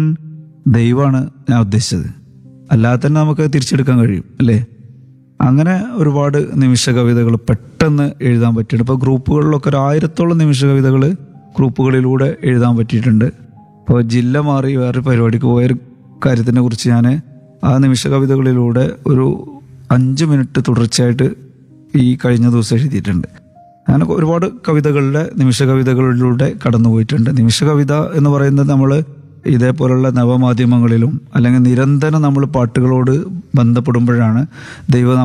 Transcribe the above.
ദൈവമാണ് ഞാൻ ഉദ്ദേശിച്ചത്. അല്ലാതെ തന്നെ നമുക്ക് തിരിച്ചെടുക്കാൻ കഴിയും അല്ലേ? അങ്ങനെ ഒരുപാട് നിമിഷ കവിതകൾ പെട്ടെന്ന് എഴുതാൻ പറ്റിയിട്ടുണ്ട്. ഇപ്പോൾ ഗ്രൂപ്പുകളിലൊക്കെ 1000-ഓളം നിമിഷ കവിതകൾ ഗ്രൂപ്പുകളിലൂടെ എഴുതാൻ പറ്റിയിട്ടുണ്ട്. ഇപ്പോൾ ജില്ല മാറി വേറെ പരിപാടിക്ക് പോയൊരു കാര്യത്തിനെ കുറിച്ച് ഞാൻ ആ നിമിഷ കവിതകളിലൂടെ ഒരു 5 മിനിറ്റ് തുടർച്ചയായിട്ട് ഈ കഴിഞ്ഞ ദിവസം എഴുതിയിട്ടുണ്ട്. അങ്ങനെ ഒരുപാട് നിമിഷ കവിതകളിലൂടെ കടന്നുപോയിട്ടുണ്ട്. നിമിഷ കവിത എന്ന് പറയുന്നത് നമ്മൾ ഇതേപോലുള്ള നവമാധ്യമങ്ങളിലും അല്ലെങ്കിൽ നിരന്തരം നമ്മൾ പാട്ടുകളോട് ബന്ധപ്പെടുമ്പോഴാണ് ദൈവം